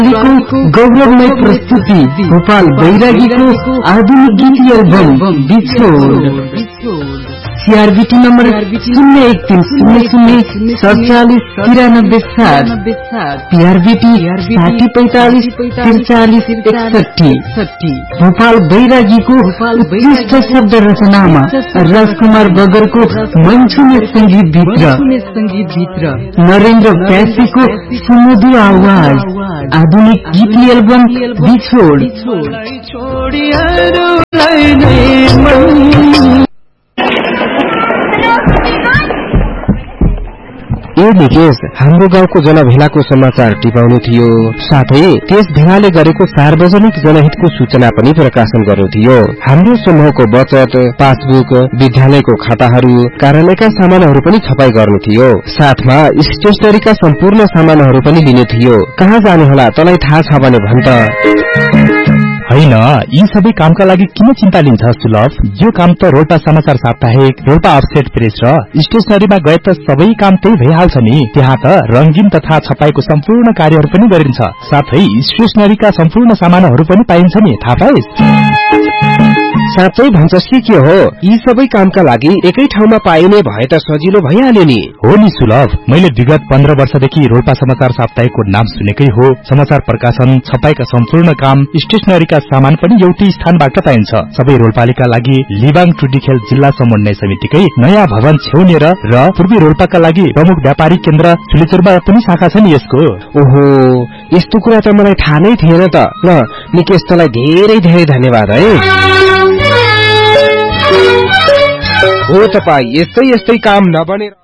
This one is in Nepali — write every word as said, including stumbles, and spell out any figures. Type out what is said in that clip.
गौरवमय प्रस्तुति गोपाल बैरागीको आधुनिक गीत एल्बम बिछोड सीआरबीटी नंबर शून्य एक तीन शून्य शून्य सड़चालीस तिरानब्बे सात पीआरबीटी साठी पैंतालीस तिरचालीस इकसठी गोपाल बैरागीको उत्कृष्ट शब्द रचनामा राजकुमार बगरको मनछुने संगीत भित्र नरेन्द्र प्यासीको सुमधुर आवाज आधुनिक गीत एल्बम बिछोड ए निकेश, हाम्रो गाउँको जनभेलाको समाचार टिपाउनु थियो, साथै त्यस भेलाले गरेको सार्वजनिक जनहितको सूचना पनि प्रकाशन गर्नु थियो। हाम्रो समूहको बचत, पासबुक, विद्यालयको खाताहरू, कार्यालयका सामानहरू पनि छपाई गर्नु थियो। साथमा स्टेशनरीका सम्पूर्ण सामानहरू पनि लिनु थियो। कहाँ जाने होला, तँलाई थाहा छ भने भन् त। हैन, यी सबै कामका लागि किन चिन्ता लिन्छ सुलभ? यो काम त रोल्पा समाचार साप्ताहिक, रोल्पा अफसेट प्रेस र स्टेशनरीमा गए त सबै काम त्यही भइहाल्छ नि। त्यहाँ त रंगीन तथा छपाईको सम्पूर्ण कार्यहरू पनि गरिन्छ, साथै स्टेशनरीका सम्पूर्ण सामानहरू पनि पाइन्छ नि, थाहा पाइस्? साँच्चै भन्छस् कि के हो? यी सबै कामका लागि एकै ठाउँमा पाइने भए त सजिलो भइहाल्यो नि। हो नि सुलभ, मैले विगत पन्ध्र वर्षदेखि रोल्पा समाचार साप्ताहिकको नाम सुनेकै हो। समाचार प्रकाशन, छपाईका सम्पूर्ण काम, स्टेशनरीका सामान पनि एउटै स्थानबाट पाइन्छ। सबै रोल्पालीका लागि लिबाङ टुडीखेल जिल्ला समन्वय समितिकै नयाँ भवन छेउनेर र पूर्वी रोल्पाका लागि प्रमुख व्यापारिक केन्द्र चुलेचुरमा पनि शाखा छ नि यसको। ओहो, यस्तो कुरा त मलाई थाहा नै थिएन त। ल निकेश, तँलाई धेरै धेरै धन्यवाद है। हो तपाई यस्तै यस्तै काम नबनेर